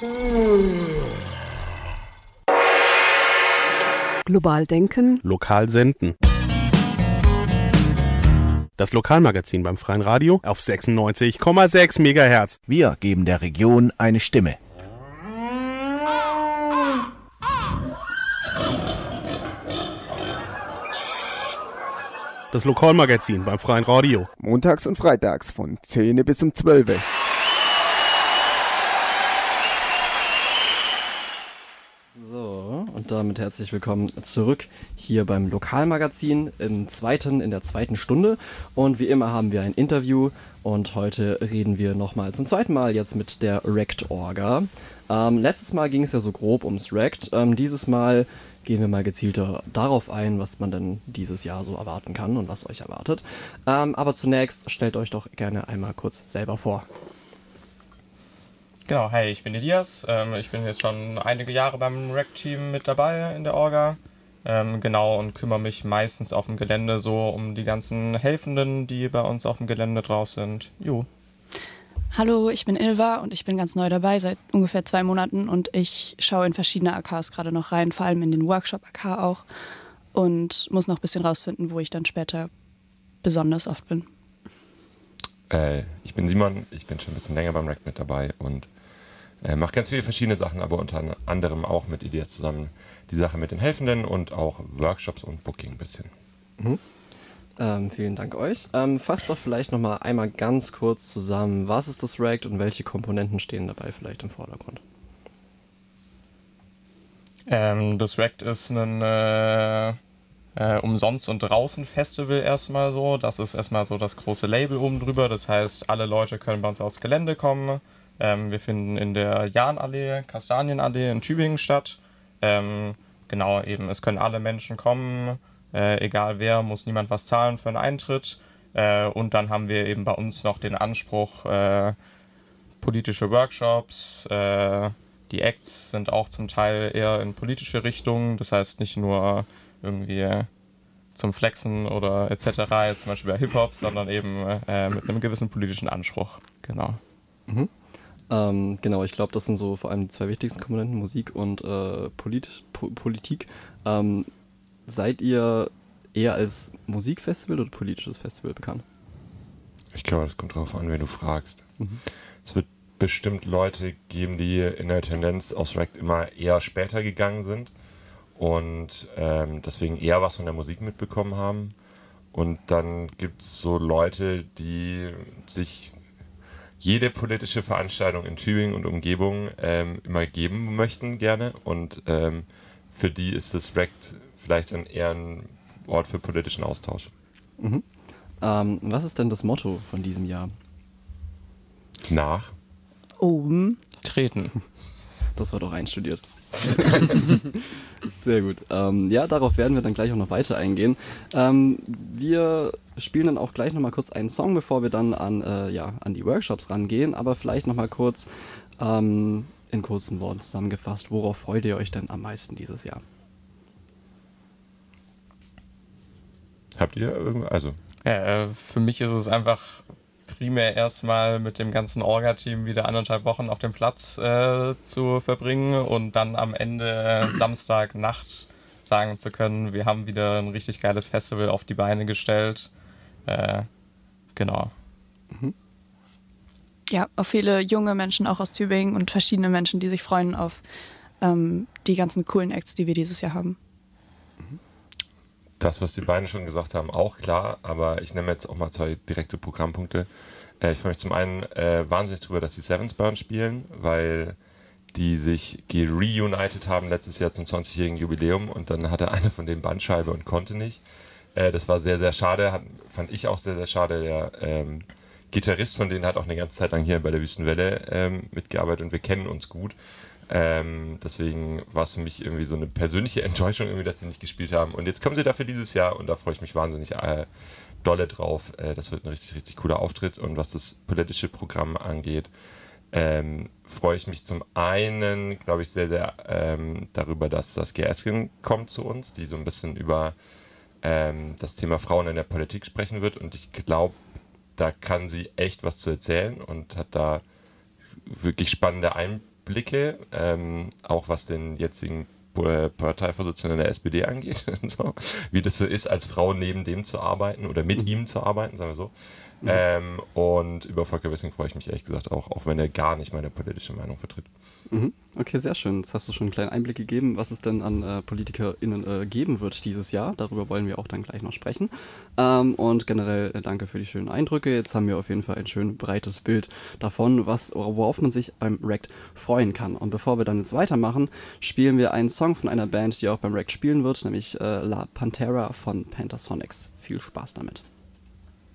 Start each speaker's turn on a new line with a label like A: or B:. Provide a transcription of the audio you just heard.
A: Global denken.
B: Lokal senden. Das Lokalmagazin beim Freien Radio auf 96,6 MHz.
C: Wir geben der Region eine Stimme.
B: Das Lokalmagazin beim Freien Radio.
D: Montags und freitags von 10 bis um 12.
E: So, und damit herzlich willkommen zurück hier beim Lokalmagazin in der zweiten Stunde. Und wie immer haben wir ein Interview und heute reden wir nochmal zum zweiten Mal jetzt mit der RECT-Orga. Letztes Mal ging es ja so grob ums RECT. Dieses Mal gehen wir mal gezielter darauf ein, was man denn dieses Jahr so erwarten kann und was euch erwartet. Aber zunächst stellt euch doch gerne einmal kurz selber vor.
F: Genau, hi, ich bin Elias. Ich bin jetzt schon einige Jahre beim RECT-Team mit dabei in der Orga. Und kümmere mich meistens auf dem Gelände so um die ganzen Helfenden, die bei uns auf dem Gelände drauf sind. Jo.
G: Hallo, ich bin Ilva und ich bin ganz neu dabei, seit ungefähr 2 Monaten und ich schaue in verschiedene AKs gerade noch rein, vor allem in den Workshop-AK auch und muss noch ein bisschen rausfinden, wo ich dann später besonders oft bin.
H: Ich bin Simon, ich bin schon ein bisschen länger beim RECT mit dabei und mache ganz viele verschiedene Sachen, aber unter anderem auch mit Elias zusammen die Sache mit den Helfenden und auch Workshops und Booking ein bisschen.
E: Mhm. Vielen Dank euch. Fasst doch vielleicht nochmal einmal ganz kurz zusammen, was ist das RECT und welche Komponenten stehen dabei vielleicht im Vordergrund?
F: Das RECT ist ein Umsonst- und Draußen-Festival erstmal so. Das ist erstmal so das große Label oben drüber. Das heißt, alle Leute können bei uns aufs Gelände kommen. Wir finden in der Jahnallee, Kastanienallee in Tübingen statt. Es können alle Menschen kommen. Egal wer, muss niemand was zahlen für einen Eintritt. Und dann haben wir eben bei uns noch den Anspruch, politische Workshops. Die Acts sind auch zum Teil eher in politische Richtungen. Das heißt nicht nur irgendwie zum Flexen oder etc., jetzt zum Beispiel bei Hip-Hop, sondern eben mit einem gewissen politischen Anspruch. Genau.
E: Mhm. Ich glaube, das sind so vor allem die 2 wichtigsten Komponenten, Musik und Politik. Seid ihr eher als Musikfestival oder politisches Festival bekannt?
H: Ich glaube, das kommt drauf an, wen du fragst. Es wird bestimmt Leute geben, die in der Tendenz aus RECT immer eher später gegangen sind und deswegen eher was von der Musik mitbekommen haben. Und dann gibt es so Leute, die sich jede politische Veranstaltung in Tübingen und Umgebung immer geben möchten gerne und für die ist das RECT vielleicht dann eher ein Ort für politischen Austausch.
E: Mhm. Was ist denn das Motto von diesem Jahr?
H: Nach
G: Oben
F: treten.
E: Das war doch einstudiert. Sehr gut. Darauf werden wir dann gleich auch noch weiter eingehen. Wir spielen dann auch gleich nochmal kurz einen Song, bevor wir dann an die Workshops rangehen, aber vielleicht nochmal kurz in kurzen Worten zusammengefasst, worauf freut ihr euch denn am meisten dieses Jahr?
H: Habt ihr irgendwas?
F: Für mich ist es einfach primär erstmal mit dem ganzen Orga-Team wieder 1,5 Wochen auf dem Platz zu verbringen und dann am Ende Samstagnacht sagen zu können, wir haben wieder ein richtig geiles Festival auf die Beine gestellt. Genau.
E: Mhm.
G: Ja, auf viele junge Menschen auch aus Tübingen und verschiedene Menschen, die sich freuen auf die ganzen coolen Acts, die wir dieses Jahr haben.
H: Das, was die beiden schon gesagt haben, auch klar, aber ich nehme jetzt auch mal 2 direkte Programmpunkte. Ich freue mich zum einen wahnsinnig drüber, dass die Sevens Burn spielen, weil die sich reunited haben letztes Jahr zum 20-jährigen Jubiläum und dann hatte einer von denen Bandscheibe und konnte nicht. Das war sehr, sehr schade, fand ich auch sehr, sehr schade. Der Gitarrist von denen hat auch eine ganze Zeit lang hier bei der Wüstenwelle mitgearbeitet und wir kennen uns gut. Deswegen war es für mich irgendwie so eine persönliche Enttäuschung, irgendwie, dass sie nicht gespielt haben. Und jetzt kommen sie dafür dieses Jahr und da freue ich mich wahnsinnig dolle drauf. Das wird ein richtig, richtig cooler Auftritt. Und was das politische Programm angeht, freue ich mich zum einen, glaube ich, sehr, sehr darüber, dass Saskia Esken kommt zu uns, die so ein bisschen über das Thema Frauen in der Politik sprechen wird. Und ich glaube, da kann sie echt was zu erzählen und hat da wirklich spannende Einblicke Einblicke, auch was den jetzigen Parteivorsitzenden der SPD angeht, so, wie das so ist, als Frau neben dem zu arbeiten oder mit ihm zu arbeiten, sagen wir so. Und über Volker Wissing freue ich mich ehrlich gesagt auch wenn er gar nicht meine politische Meinung vertritt.
E: Okay, sehr schön. Jetzt hast du schon einen kleinen Einblick gegeben, was es denn an PolitikerInnen geben wird dieses Jahr. Darüber wollen wir auch dann gleich noch sprechen. Und generell danke für die schönen Eindrücke. Jetzt haben wir auf jeden Fall ein schön breites Bild davon, worauf man sich beim Rect freuen kann. Und bevor wir dann jetzt weitermachen, spielen wir einen Song von einer Band, die auch beim Rect spielen wird, nämlich La Pantera von Pentatonix. Viel Spaß damit.